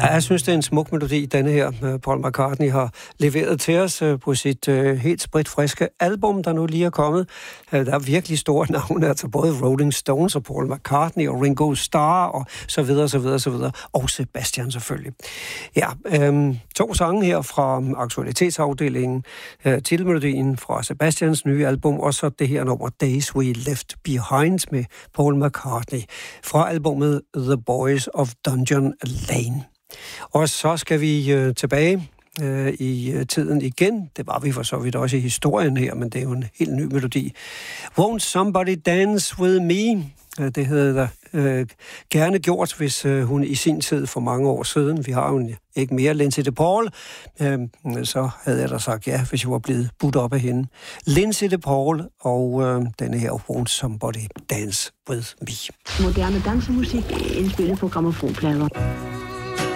Ja, jeg synes, det er en smuk melodi, denne her Paul McCartney har leveret til os på sit helt spritfriske album, der nu lige er kommet. Der er virkelig store navne, altså både Rolling Stones og Paul McCartney og Ringo Starr og så videre, så videre, så videre. Og Sebastian selvfølgelig. Ja, 2 sange her fra aktualitetsafdelingen. Titelmelodien fra Sebastians nye album, og så det her nummer Days We Left Behind med Paul McCartney fra albumet The Boys of Dungeon Lane. Og så skal vi tilbage i tiden igen. Det var vi for så vidt også i historien her, men det er jo en helt ny melodi. Won't Somebody Dance With Me? Det havde der gerne gjort, hvis hun i sin tid for mange år siden, vi har jo ikke mere Lindsay DePaul, så havde jeg da sagt ja, hvis jeg var blevet budt op af hende. Lindsay DePaul og denne her Won't Somebody Dance With Me. Moderne dansemusik indspillet på grammofonplader.